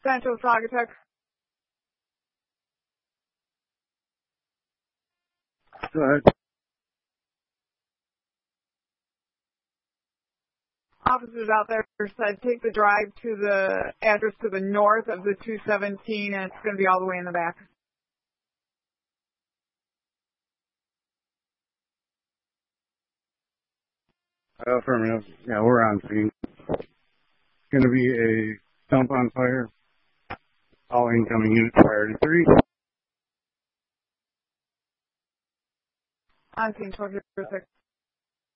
Central Saugatuck. Go ahead. Officers out there said take the drive to the address to the north of the 217, and it's going to be all the way in the back. Affirmative. Yeah, we're on scene. It's going to be a dump on fire. All incoming units priority 3. On scene 1206.